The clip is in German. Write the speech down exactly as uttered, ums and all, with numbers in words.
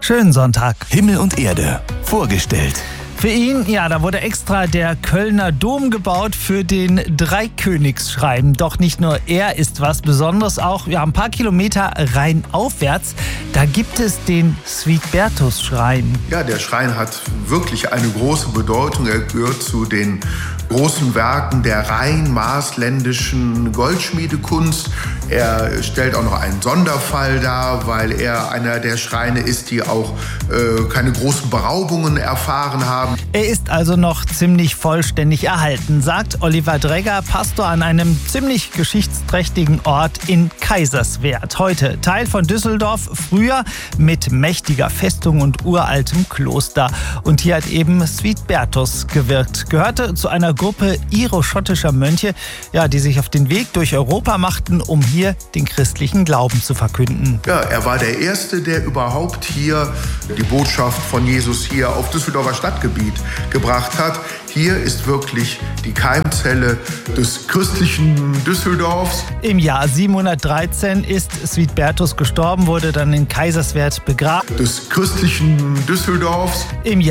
Schönen Sonntag. Himmel und Erde vorgestellt. Für ihn, ja, da wurde extra der Kölner Dom gebaut für den Dreikönigsschrein. Doch nicht nur er ist was Besonderes, auch ja, ein paar Kilometer rheinaufwärts, da gibt es den Suitbertus-Schrein. Ja, der Schrein hat wirklich eine große Bedeutung. Er gehört zu den großen Werken der rhein-maasländischen Goldschmiedekunst. Er stellt auch noch einen Sonderfall dar, weil er einer der Schreine ist, die auch äh, keine großen Beraubungen erfahren haben. Er ist also noch ziemlich vollständig erhalten, sagt Oliver Dregger, Pastor an einem ziemlich geschichtsträchtigen Ort in Kaiserswerth. Heute Teil von Düsseldorf, früher mit mächtiger Festung und uraltem Kloster. Und hier hat eben Suitbertus gewirkt. Gehörte zu einer Gruppe iroschottischer Mönche, ja, die sich auf den Weg durch Europa machten, um hier den christlichen Glauben zu verkünden. Ja, er war der Erste, der überhaupt hier die Botschaft von Jesus hier auf Düsseldorfer Stadtgebiet gebracht hat. Hier ist wirklich die Keimzelle des christlichen Düsseldorfs. Im Jahr siebenhundertdreizehn ist Suitbertus gestorben, wurde dann in Kaiserswerth begraben. Des christlichen Düsseldorfs. Im